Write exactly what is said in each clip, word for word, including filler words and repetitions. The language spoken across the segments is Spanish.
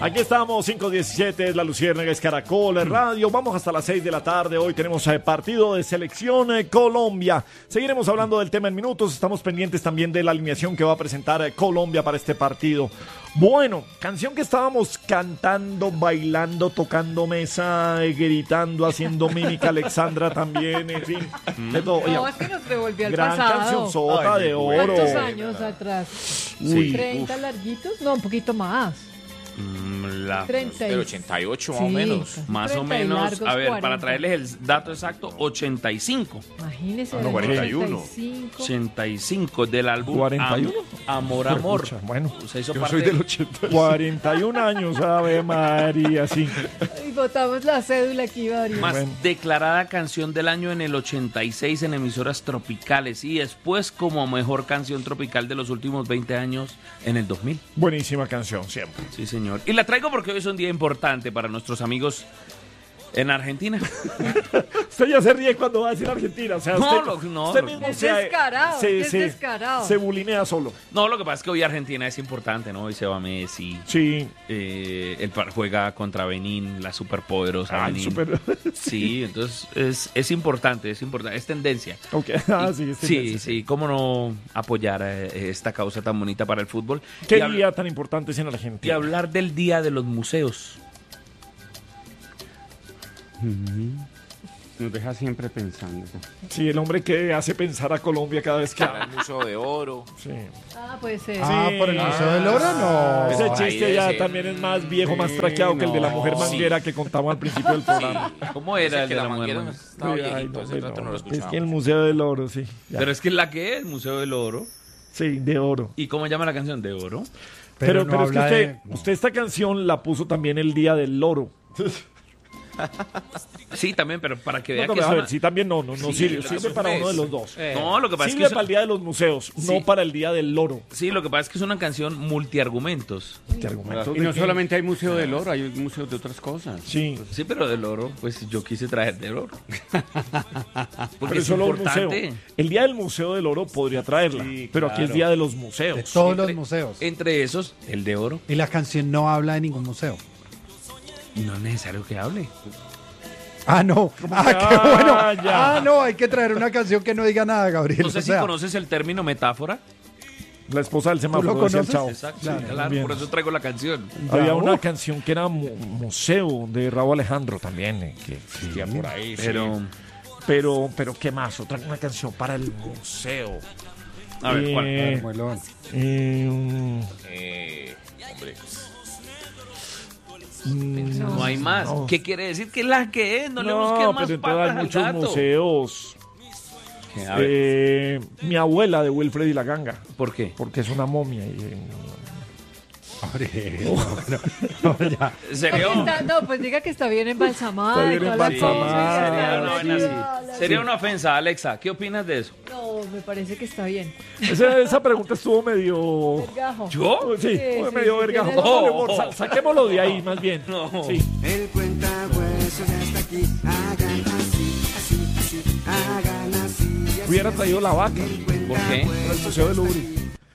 Aquí estamos, cinco diecisiete, es La Luciérnaga, es Caracol Radio. Vamos hasta las seis de la tarde. Hoy tenemos eh, partido de selección eh, Colombia. Seguiremos hablando del tema en minutos. Estamos pendientes también de la alineación que va a presentar eh, Colombia para este partido. Bueno, canción que estábamos cantando, bailando, tocando mesa, eh, gritando, haciendo mímica. Alexandra también, en fin. De todo. No, Oye, es que nos devolvió al gran pasado. canción sota de oro. ¿Cuántos años atrás? Sí. ¿treinta larguitos? No, un poquito más. La, treinta. Del ochenta y ocho más Sí, o menos. casi más o treinta y menos, largos, a ver, cuarenta. para traerles el dato exacto, ochenta y cinco. Imagínese. Ah, no, del cuarenta y uno. ochenta y cinco. ochenta y cinco del álbum ¿cuarenta y uno? Am- Amor, Amor. Pucha, bueno, Se hizo Yo parte soy del de- ochenta. cuarenta y un años, Ave María, sí. Y botamos la cédula que iba a abrir. Más Bueno. declarada canción del año en el ochenta y seis en emisoras tropicales y después como mejor canción tropical de los últimos veinte años en el dos mil. Buenísima canción, siempre. Sí, señor. Y la traigo porque hoy es un día importante para nuestros amigos en Argentina. Usted ya se ríe cuando va a decir Argentina. O sea, No, usted, lo- no, usted lo- mismo Es se, descarado, se, es se- descarado. se bulinea solo. No, lo que pasa es que hoy Argentina es importante, ¿no? Hoy se va Messi. Sí. Eh, él par- juega contra Benín, la superpoderosa Ay, Benín. súper. Sí, entonces es, es importante, es importante, es tendencia. Ok. Ah, sí, sí, Sí, sí, cómo no apoyar eh, esta causa tan bonita para el fútbol. Qué y, hab- día tan importante es en y Argentina. hablar del Día de los Museos. Nos deja siempre pensando. Sí, el hombre que hace pensar a Colombia cada vez que El Museo de Oro. Sí. Ah, puede ser. Ah, por el Museo del Oro, no. Ese ahí chiste debe ya ser. también es más viejo, más Sí, traqueado que el de la no. mujer manguera que contamos al principio del programa. ¿Cómo era el que de la la mujer? manguera man? estaba Ay, viejito, no, hace rato no, no lo es que el escuchábamos. Museo del Oro, sí. Ya. Pero es que la que es, Museo del Oro. Sí, de oro. ¿Y cómo llama la canción? ¿De Oro? Pero, no pero es que habla usted, de- no. usted esta canción la puso también el día del loro. Sí, también, pero para que No, vea no, que a es ver, una- sí, también no, no, no Sí, sirve, lo sirve que para es- uno de los dos. Eh, No, lo que pasa es Sirve que es- para el día de los museos, Sí. no para el día del loro. sí, lo que pasa es que es una canción multiargumentos. ¿Qué argumentos Y de no qué? solamente hay Museo del Oro, hay museos de otras cosas. Sí, Sí, pero del oro, pues yo quise traer del oro. Porque pero es es solo un museo. importante. El día del museo del oro podría traerla, Sí, pero aquí es claro. día de los museos. De todos Entre- los museos. Entre esos, el de oro. Y la canción no habla de ningún museo. No es necesario que hable. Ah, no. Ah, que- qué bueno. Ah, ya. Ah, no, hay que traer una canción que no diga nada, Gabriel. No sé O si sea, conoces el término metáfora. La esposa del ¿Tú semáforo lo decía el conoces? chavo. Exacto, Claro, sí, claro, bien. por eso traigo la canción. Había Ya, una uh. canción que era mu- museo de Raúl Alejandro también, eh, que existía por ahí. sí. Pero, Pero, pero ¿qué más? Otra una canción para el museo. a ver, ¿cuál? Eh, Muelón. eh, mm, Eh, hombre. mm, No hay más. no. ¿Qué quiere decir? Que es la que es. No, le No, busques más pero entonces patas hay al muchos gato. museos. A ver, Eh, mi abuela de Wilfred y la Ganga, ¿por qué? porque es una momia. Y, eh, Gabriel, no, no, ya. Sería, Porque está- no, pues diga que está bien embalsamada. Está y bien toda la embalsamada. cosa, y sería está una bien vaina ayudada, así. la- Sería una ofensa, Alexa. ¿Qué opinas de eso? No, me parece que está bien. esa, esa pregunta estuvo medio... Vergajo. ¿Yo? Sí, Sí, fue sí, medio sí, vergajo. tiene- Póngale humor, sa- saquémoslo de ahí, más bien. No. Sí. El cuenta huesos ya está aquí. Hagan así, así, así. Hagan así, así. Hubiera traído la vaca ¿Por qué? para el Museo del Louvre.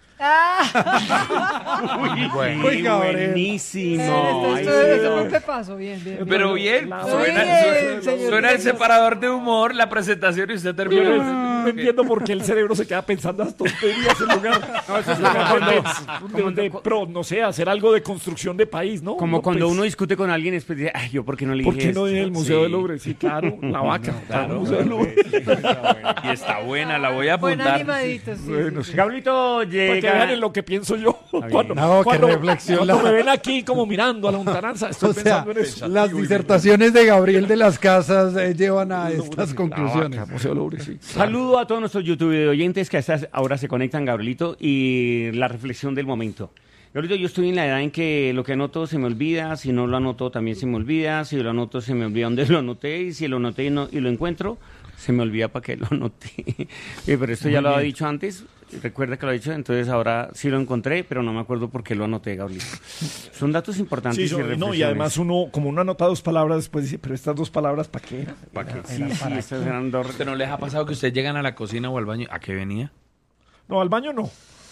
Uy, Gabriel. Buenísimo. Esto, Ay, esto, esto señor. fue pepazo, bien, bien. bien. Pero bien, La suena, vaca. suena- Bien, señor. suena el separador de humor, la presentación y usted Yo termina. no, no entiendo por qué el cerebro se queda pensando las tonterías en lugar No, eso es en como lugar de- cuando- de, de pro, no sé, hacer algo de construcción de país, ¿no? Como No, cuando pues, uno discute con alguien y después dice, ay, yo por qué no le dije ¿por qué no esto? en el Museo Sí. del Louvre? Sí, claro, la vaca. Claro. el Museo del Louvre. Y está buena, la voy a Buen apuntar. animadito, sí, Bueno, sí, sí. sí. Gablito Para que vean llega. en lo que pienso yo. Cuando, No, qué cuando- reflexión cuando la- me ven aquí como mirando a la lontananza, estoy O sea, pensando en eso. las disertaciones de Gabriel de las Casas eh, llevan a estas conclusiones. La vaca, Museo del Louvre, sí. Saludo a todos nuestros YouTube oyentes que a estas ahora se conectan, Gabrielito, y la reflexión del momento. Gabrielito, yo estoy en la edad en que lo que anoto se me olvida, si no lo anoto también se me olvida, si lo anoto se me olvida dónde lo anoté, y si lo anoté y, no- y lo encuentro, se me olvida para qué lo anoté. Eh, pero esto ya lo había dicho antes, recuerda que lo he dicho, entonces ahora sí lo encontré, pero no me acuerdo por qué lo anoté, Gabrielito. Son datos importantes Sí, y son- no, y reflexiones. además uno, como uno anota dos palabras, después dice, pero estas dos palabras, ¿para qué? ¿Para qué? Sí, sí, estas eran dos. ¿Usted no les ha pasado que ustedes llegan a la cocina o al baño? ¿A qué venía? No, al baño no.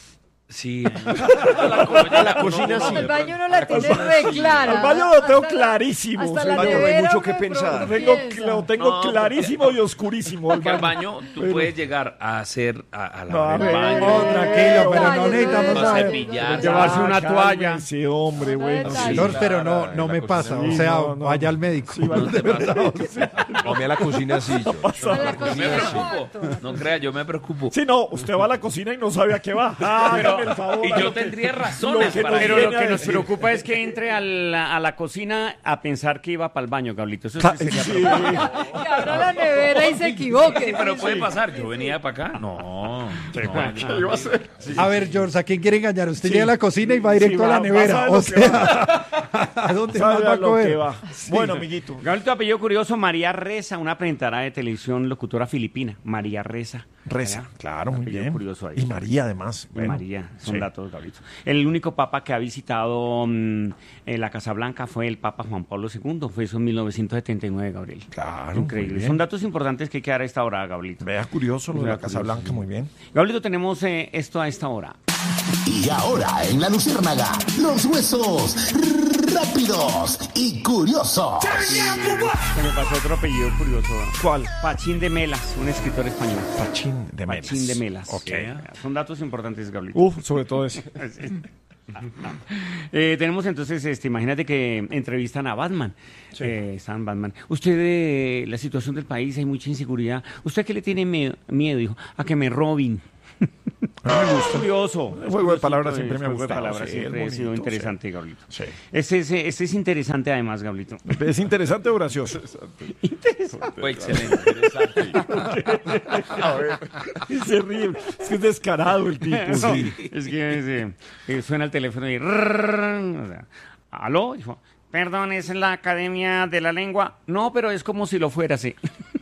Sí. A la cocina sí. Al baño no la tiene re clara. Al baño lo tengo Hasta la- clarísimo. hasta o sea, la no hay nevera mucho que me pensar. Tengo, confiesa. lo tengo No, clarísimo y oscurísimo. el Porque al baño. baño tú Pero- puedes llegar a hacer a, a No, lavar el a ver. baño. Oh, tranquilo, pero no necesitamos a saber. cepillar. Llevarse una toalla. Sí, hombre, No, bueno. no, sí. no, Lord, pero no, no me pasa. O Sí, sea, no, no. vaya al médico. Sí, vale, de verdad, o sea, No, a mí a la cocina sí. yo- A la Yo me cocina. preocupo. No crea, yo me preocupo. Sí, no, usted va a la cocina y no sabe a qué va. Hágame el favor. Y yo tendría razones Lo que para nos Pero viene lo a que nos decir. preocupa es que entre a la, a la cocina a pensar que iba para el baño, Gablito. Eso Cla- sí sería sí. preocupante. Que abra la nevera y se equivoque. Sí, pero puede pasar. Yo venía para acá. No. no. ¿Qué iba a hacer? A ver, George, ¿a quién quiere engañar? Usted llega a la cocina y va directo Sí, a va- la nevera. va a O saber lo que sea, ¿a dónde más Sabe va a a lo que coger? va. Bueno, amiguito. Gablito, apellido curioso, María Reza, una presentadora de televisión, locutora filipina. María Reza. Reza, claro, muy Apellido bien. curioso ahí. Y María, además. Y Bueno, María, son sí. datos, Gablito. El único papa que ha visitado mm, eh, la Casa Blanca fue el Papa Juan Pablo segundo. Fue eso en mil novecientos setenta y nueve, Gabriel. Claro, Increíble. muy bien. Son datos importantes que hay que dar a esta hora, Gablito. Vea, curioso lo de Vea, la Casa curioso, Blanca, sí. muy bien. Gablito, tenemos eh, esto a esta hora. Y ahora en la Luciérnaga, los huesos rápidos y curiosos. Se me pasó otro apellido curioso. ¿Cuál? Pachín de Melas, un escritor español. Pachín de Melas. Pachín de Melas. Ok. Son datos importantes, Gablito. Uf, sobre todo eso. Eh, tenemos entonces, este, imagínate que entrevistan a Batman. Eh, están Batman. Usted, eh, la situación del país, hay mucha inseguridad. ¿Usted a qué le tiene me- miedo? Dijo, a que me roben. No me gusta. Curioso. El juego de palabras siempre me ha El juego de gustado. palabras Sí, siempre es ha sido bonito, interesante, Gablito. Sí. Este es, eh, este es interesante además, Gablito. ¿Es interesante o gracioso? Fue excelente. A ver. Se ríe. Es que es descarado el tipo. Sí. Es que eh, eh, suena el teléfono y... rrrr, o sea, ¿aló? Dijo, perdón, ¿es la Academia de la Lengua? No, pero es como si lo fuera, sí.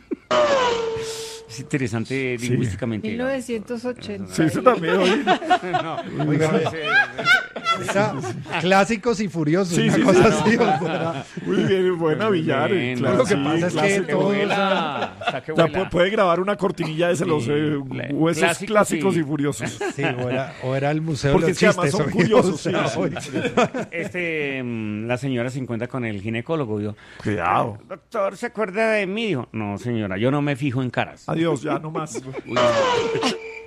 Es interesante lingüísticamente. mil novecientos ochenta. Sí, eso también. oye. No, Oiga, pues, eh, Era clásicos y furiosos, Sí, una sí, cosa sí, así. no. o sea, Muy bien, buena Muy Villar. bien, Claro, lo que sí, pasa es que clásico. todo- vuela, o sea, que O sea, vuela. pu- puede grabar una cortinilla de los Sí, eh, cla- huesos clásicos clásicos y- y furiosos. sí, o era, o era el museo Porque de es los que además chistes. son oye, curiosos, o sea, sí, oye. Este, mm, la señora se encuentra con el ginecólogo. Dijo, Cuidado. doctor, ¿se acuerda de mí? Dijo, no, señora, yo no me fijo en caras. Adiós, ya no más.